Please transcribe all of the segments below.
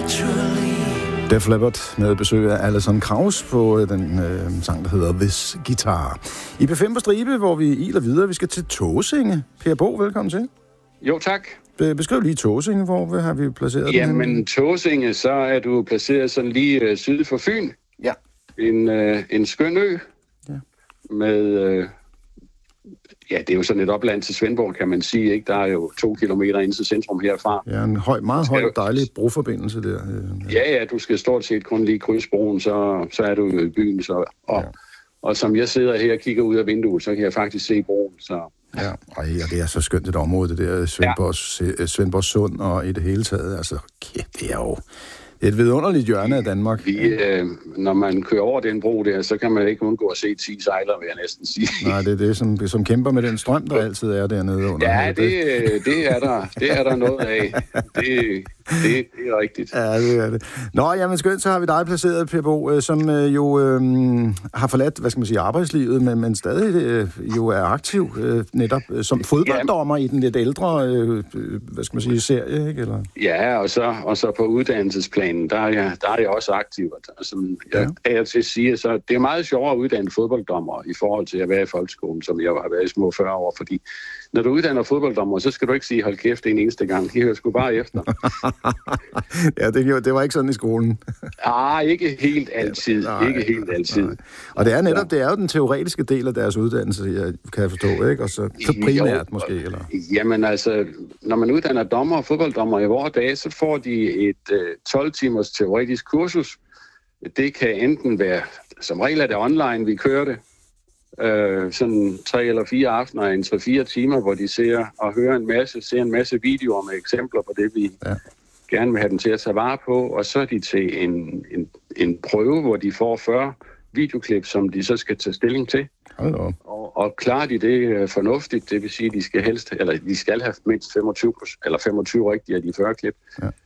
Def Leppard med besøg af Alison Krauss på den sang, der hedder This Guitar. I P5 på stribe, hvor vi iler videre. Vi skal til Tåsinge. Per Bo, velkommen til. Jo, tak. Beskriv lige Tåsinge. Hvor har vi placeret den? Jamen, Tåsinge, så er du placeret sådan lige syd for Fyn. Ja. En skøn ø. Ja. Med... Ja, det er jo sådan et opland til Svendborg, kan man sige, ikke? Der er jo 2 kilometer ind til centrum herfra. Ja, en meget høj, dejlig broforbindelse der. Ja, du skal stort set kun lige krydse broen, så er du i byen. Og som jeg sidder her og kigger ud af vinduet, så kan jeg faktisk se broen. Så. Ja, og det er så skønt et område, det der Svendborg Sund og i det hele taget. Altså, det er jo... Det er et vidunderligt hjørne af Danmark. Når man kører over den bro der, så kan man ikke undgå at se 10 sejlere, vil jeg næsten sige. Nej, det er det, som kæmper med den strøm, der altid er dernede under. Ja, det er der noget af. Det er rigtigt. Ja, det er det. Nå, jamen skønt, så har vi dig placeret, Per Bo, som jo har forladt, arbejdslivet, men stadig jo er aktiv netop som fodbolddommer i den lidt ældre, serie, ikke? Eller? Ja, og så på uddannelsesplanen, der er jeg også aktiv. Som jeg er til at sige, så det er meget sjovere at uddanne fodbolddommer i forhold til at være i folkeskolen, som jeg har været i små 40 år, fordi når du uddanner fodbolddommer, så skal du ikke sige, hold kæft en eneste gang. De hører sgu bare efter. Ja, det var ikke sådan i skolen. Ikke helt altid. Ikke helt altid. Nej. Og det er netop, det er jo den teoretiske del af deres uddannelse, jeg kan forstå, ikke? Og så primært måske, eller? Jamen altså, når man uddanner dommer og fodbolddommer i vores dage, så får de et 12-timers teoretisk kursus. Det kan enten være, som regel er det online, vi kører det, sådan 3 eller 4 aftener, en 3-4 timer, hvor de ser og hører en masse videoer med eksempler på det, vi gerne vil have dem til at tage vare på, og så er de til en prøve, hvor de får 40 videoklip, som de så skal tage stilling til. Og klarer de det fornuftigt, det vil sige, at de skal have mindst 25 rigtige af de 40 klip,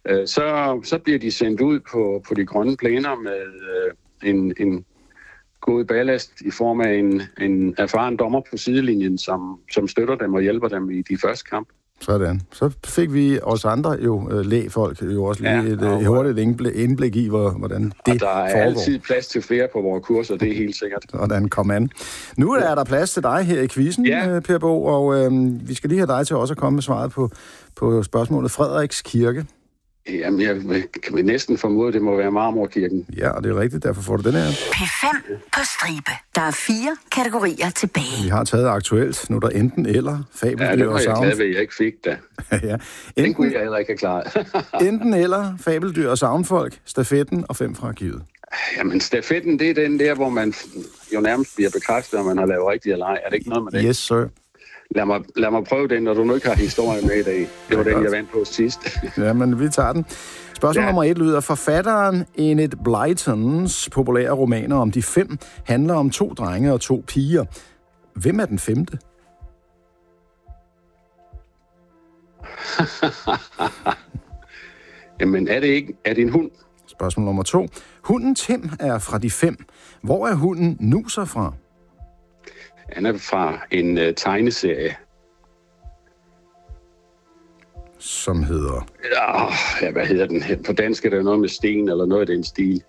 så bliver de sendt ud på de grønne plæner med en god ballast i form af en erfaren dommer på sidelinjen, som støtter dem og hjælper dem i de første kamp. Sådan. Så fik vi os andre jo lægfolk jo også lige et hurtigt indblik i, hvordan det foregår. Og der er altid plads til flere på vores kurser, det er helt sikkert. Hvordan kom an. Nu er der plads til dig her i quizzen, Per Bo, og vi skal lige have dig til også at komme med svaret på spørgsmålet Frederiks Kirke. Jamen, jeg kan næsten formode, at det må være Marmorkirken. Ja, og det er rigtigt, derfor får du den her. P5 på stribe. Der er 4 kategorier tilbage. Vi har taget aktuelt. Nu er der enten eller, fabeldyr og savn. Ja, det var jeg glad ved, jeg ikke fik da. Ja. Den kunne jeg heller ikke have klaret. Enten eller, fabeldyr og savnfolk, stafetten og 5 fra arkivet. Jamen, stafetten, det er den der, hvor man jo nærmest bliver bekræftet, om man har lavet rigtigt eller ej. Er det ikke noget med det? Yes, sir. Lad mig prøve den, når du nu ikke har historie med i dag. Det var den, jeg vandt på sidst. Jamen, vi tager den. Spørgsmål nummer 1 lyder: forfatteren Enid Blytons populære romaner om de 5 handler om 2 drenge og 2 piger. Hvem er den 5.? Jamen, er det en hund? Spørgsmål nummer 2. Hunden Tim er fra de 5. Hvor er hunden Nuser fra? Han er fra en tegneserie. Som hedder? Ja, hvad hedder den? På dansk er der noget med sten, eller noget af den stil.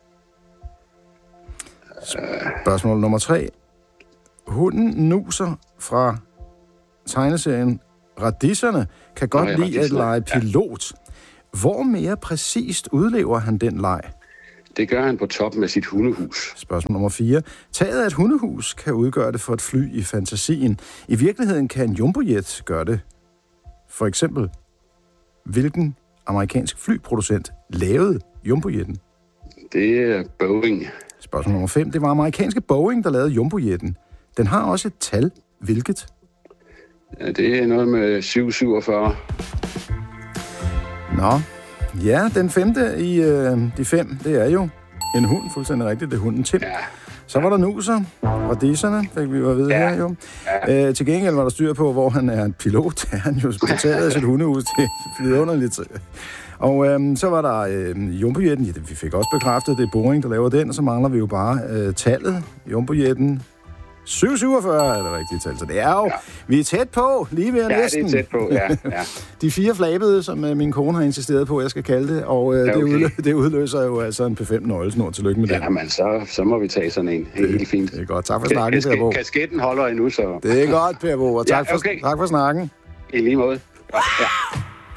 Spørgsmål nummer 3. Hunden Nuser fra tegneserien Radisserne kan godt lide at lege pilot. Hvor mere præcist udlever han den leg? Det gør han på toppen af sit hundehus. Spørgsmål nummer 4. Taget af et hundehus kan udgøre det for et fly i fantasien. I virkeligheden kan en jumbojet gøre det. For eksempel, hvilken amerikansk flyproducent lavede jumbojetten? Det er Boeing. Spørgsmål nummer 5. Det var amerikanske Boeing, der lavede jumbojetten. Den har også et tal. Hvilket? Ja, det er noget med 747. Nå, ja, den 5. i de 5, det er jo en hund, fuldstændig rigtigt. Det er hunden Tim. Ja. Så var der Nuser, Radisserne, fik vi jo at vide her jo. Ja. Til gengæld var der styr på, hvor han er en pilot. Han jo taget af sit hundehus til vidunderligt. Og så var der jumbojetten. Ja, vi fik også bekræftet, det er Boeing, der laver den. Og så mangler vi jo bare tallet. Jumbojetten 747 er det rigtige tal, så det er jo... Ja. Vi er tæt på, lige ved næsten. Ja, det er tæt på, ja. De 4 flabede, som min kone har insisteret på, jeg skal kalde det, og det udløser jo altså en P5-nøglesnor. Tillykke med den. Jamen, så må vi tage sådan en. Det er helt fint. Det er godt. Tak for snakken, Per Bo. Kasketten holder endnu, så... Det er godt, Per Bo, og tak for snakken. I lige måde. Ja.